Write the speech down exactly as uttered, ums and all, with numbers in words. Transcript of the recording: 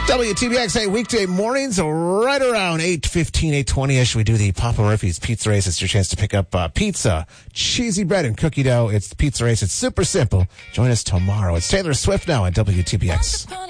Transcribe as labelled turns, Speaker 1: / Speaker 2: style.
Speaker 1: W T B X, hey, weekday mornings, right around eight fifteen, eight twenty-ish, we do the Papa Murphy's Pizza Race. It's your chance to pick up uh, pizza, cheesy bread, and cookie dough. It's the Pizza Race. It's super simple. Join us tomorrow. It's Taylor Swift now on W T B X.